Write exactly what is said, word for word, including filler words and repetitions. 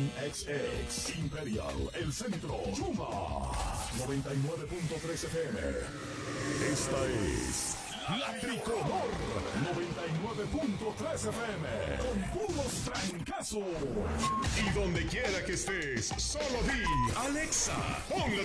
Nissan X X, Imperial, El Centro, Yuma, noventa y nueve punto tres F M. Esta es La Tricolor, noventa y nueve punto tres F M, con puros trancazos. Y donde quiera que estés, solo di, Alexa, pon la